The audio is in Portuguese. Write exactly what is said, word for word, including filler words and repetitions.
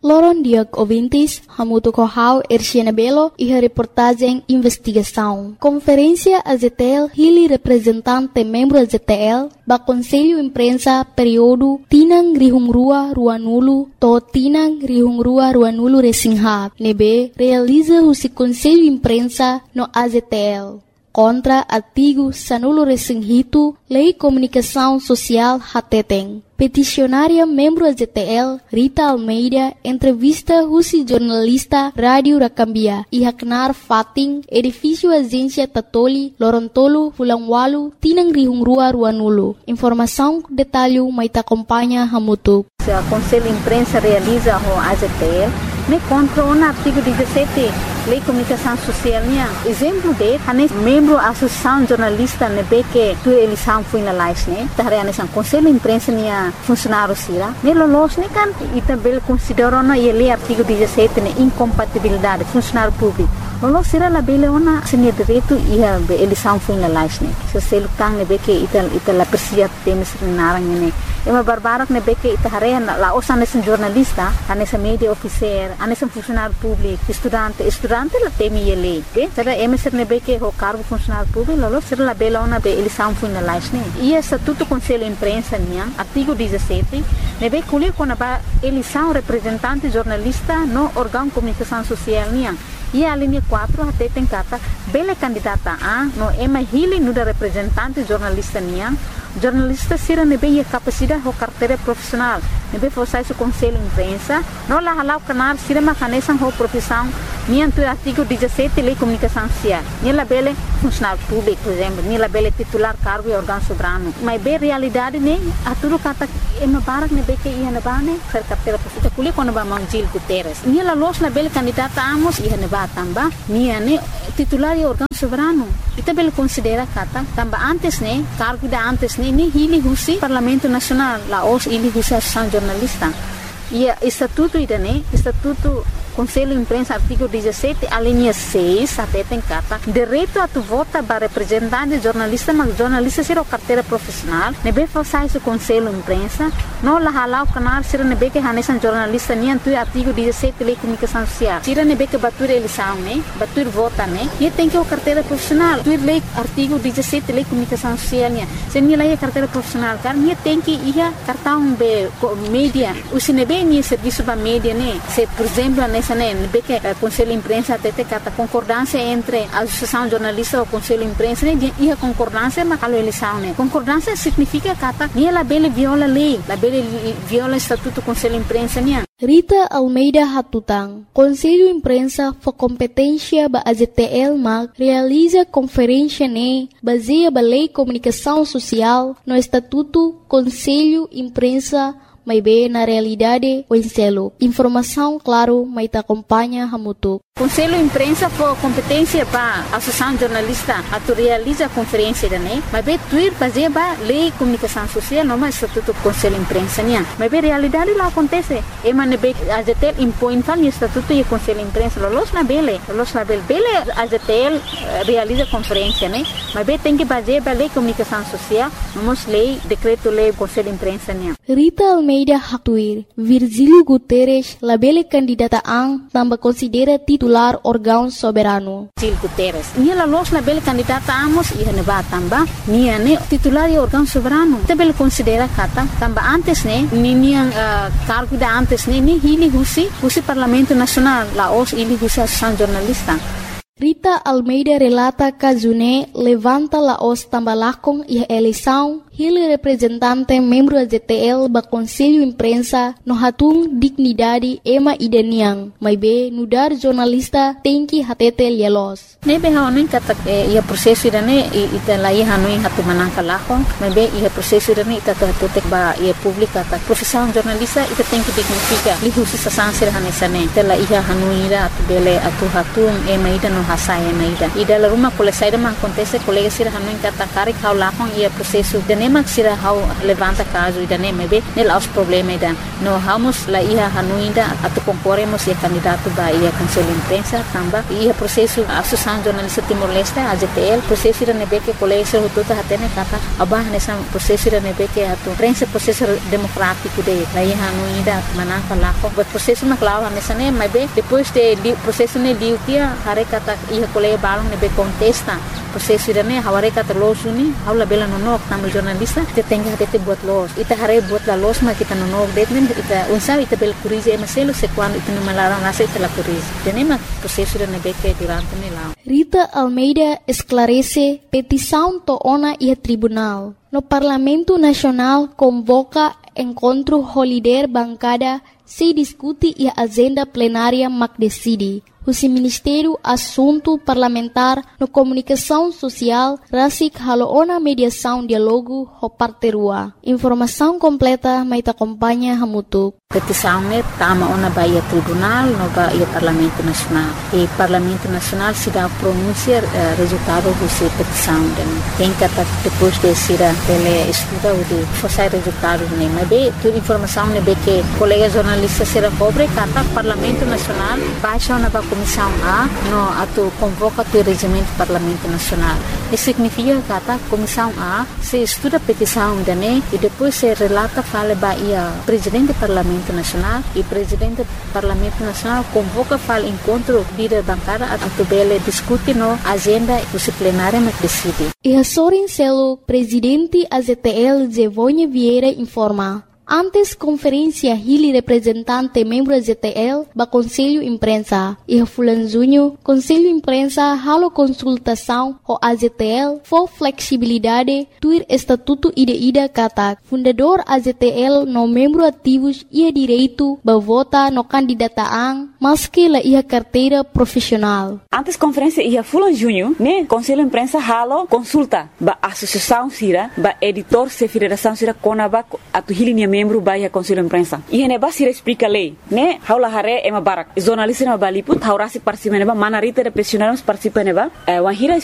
Loron Diag Ouvintes, Hamuto Kohau, Erciana Belo e a reportagem Investigação. Conferência A Z T L, Hili representante membro A Z T L, ba Conselho Imprensa período Tinang Rihungrua Ruanulu, to Tinang Rihungrua Ruanulu Resinghab, nebe realiza o Conselho Imprensa no A Z T L. Contra artigo Sanulo Resinghito, Lei Comunicação Social Hateteng. Peticionária membro A Z T L, Rita Almeida, entrevista Rusi jornalista Rádio Rakambia e Haknar Fating, edifício Agência Tatoli, Lorontolo, Fulangwalu, Tinang Rihungrua Ruanulu. Informação, detalhe, maita acompanha Hamutu. O Conselho Imprensa realiza o A Z T L, me contra o artigo dezessete, Lei Comunicação Social, né? Exemplo de, a membro da Associação Jornalista, né, que tu eleição foi na live, né? Tahre a Conselho Imprensa, né, funcionário sira. Ne lolos, né, kan, e também considerou, né, ele artigo dezessete, né, incompatibilidade, funcionário público. Lolos sira la bele ona, senia direito e a eleição foi na live, né? Se você lutar, né, que ita ita la persia temes narang, né? É uma barbarak, né, que ita hare, la osa nesse jornalista, a nessa mídia oficial, a nesse funcionário público, estudante, estudante la temi ele, né? Será é mesmo né, que o cargo funcionário público, lolos sira la bele ona be eleição foi na live, né? E essa tudo Conselho Imprensa, né? Artigo dezessete, né, be colher quando a eleição representante jornalista no órgão de comunicação social, né? E a linha quatro até tem cata bela candidata a no ema hili no da representante jornalista nia jornalista sira nebe a capacidade ou carteira profissional nebe forçar o Conselho Imprensa no la halau canal sira macanesan ou profissão nia tu artigo dezessete Lei Comunicação Social nia la bela funcionário público por exemplo nia la bela titular cargo e órgão soberano mas bem realidade ne a tudo cata ema barak nebe que ia na bane ser carteira profissional kuli quando ba Mangil Guterres nia la los na bela candidata amos ia na tambah nia ne titular e órgão soberano e também considera kata tambah antes ne cargo da antes ne ni hili husi Parlamento Nacional la os hili husi Associação Jornalista e estatuto ida ne estatuto Conselho Imprensa artigo dezessete a linha seis até tem cata direito a tu vota para representante jornalista mas jornalista ser o carteira profissional nebe façais o Conselho Imprensa no la halau canal sira nebe que hanesan jornalista ni antu artigo dezessete Lei Comunicação Social sira nebe que batur eleição né batur vota né e tem que o carteira profissional tu lei artigo dezessete Lei Comunicação Social né se ni lei carteira profissional car ni tem que ia cartão be mídia o sinebe ni serviço ba mídia né se por exemplo nessa né que o Conselho Imprensa até tem a concordância entre a Associação Jornalista e o Conselho Imprensa né e a concordância mas a eleição né concordância significa que ni la bele viola lei la bele viola estatuto do Conselho Imprensa né. Rita Almeida Hatutang, Conselho Imprensa for competência ba A Z T L mag realiza conferência ne baseia ba Lei Comunicação Social no Estatuto Conselho Imprensa mas bem na realidade o enselo. Informação, claro, mas te acompanha Hamutu. Conselho Imprensa for competência para a Associação Jornalista a tu realiza a conferência da né, mas bem tuir baseia ba Lei Comunicação Social não mais Estatuto Conselho Imprensa né, mas bem realidade lá acontece. E mas bem A Z T L impõe tal Estatuto e Conselho Imprensa lolos na bele, lolos na bele, bele A Z T L realiza conferência né, mas bem tem que baseia ba Lei Comunicação Social, vamos lei decreto lei Conselho Imprensa né. Rita Almeida Hatuir, Virgílio Guterres, labele candidata ang tambah considera titular órgão soberano. Virgílio Guterres, nia la los labele candidata amos ia ne ba tambah, nia ne titular e órgão soberano. Também considera kata tambah antes ne, ni nia uh, cargo da antes ne, ni hili husi, husi Parlamento Nacional, la os hili husi Associação Jornalista. Rita Almeida relata Kazune levanta la os tambalakong e eleição Hili representante membro A Z T L ba Conselho Imprensa no hatung dignidade ema idaniang, mas be nudar jornalista tem que hatete lielos. Nebe haonin kata ia proseso idane ita lai hanuin hatu manangka lakong, mas be ia proseso idane ita tutek ba ia publika ta profissão jornalista ita tem que dignifica li husi sasansir hanesane ita la ia hanuira atu bele atu hatung ema ida no hasai ema ida ida la rumah kole saida man kontese kolega sir hanuin kata karik hau lakong ia proseso idane nema sira hau levanta caso ida nema be nel aos problema ida no vamos la ia hanuinda atu concorremos e candidato ba ia conselho imprensa tamba ia processo associação jornalista Timor-Leste A J T L processo ida nebe que colégio tuta hatene kata abah nessa processo ida nebe que atu prensa processo democrático de la ia hanuinda manaka lako but processo maklawa nessa nema be depois de processo ne diutia hare kata ia colégio balong nebe contesta processo ida ne haware kata losu ni haula bela nonok tamu jornalista te tenga hate buat los ita hare buat la los ma kita nonok detmen ita unsa ita bel kurize emaselo se quando ita numalarang nasa ita la kurize tenema processo ida nebe que durante ne la Rita Almeida esclarece petição to ona e tribunal. No Parlamento Nacional convoca encontro holiday bancada se discute e a agenda plenária mac decide. O Ministério Assunto Parlamentar no Comunicação Social rasik haloona mediação diálogo ho parterua. Informação completa mai te acompanha hamutuk. Petição ne tama ona baia tribunal no baia Parlamento Nacional. E Parlamento Nacional se dá pronunciar uh, resultado dessa petição. Tem que depois de ser ele estuda o de fazer resultado ne. Mas bem, toda informação ne be que colega jornalista será cobre kata Parlamento Nacional baixa ona ba Comissão A no atu convoca o regimento do Parlamento Nacional. Isso significa que a Comissão A se estuda a petição da N E e depois se relata fala Bahia Presidente do Parlamento Nacional e Presidente do Parlamento Nacional convoca fala encontro líder bancada a tubele discute no agenda do plenário mas decide. E a Sorin Celo, Presidente A Z T L Zevonha Vieira informa. Antes conferência Hili representante membro da Z T L ba Conselho Imprensa e Fulan Junho Conselho Imprensa halo consultação ho A Z T L for flexibilidade tuir estatuto ida ida kata fundador A Z T L no membro ativos ia direito ba vota no candidataan maski la ia carteira profissional. Antes conferência ia Fulan Junho né Conselho Imprensa halo consulta ba associação sira ba editor se federação sira konaba atu Hili membro baia Conselho Imprensa. E hene ba sira explica lei, né? Haula hare ema barak. Jornalista na baliput haurasi participa neba manarita de pensionados participa neba. Eh wan hira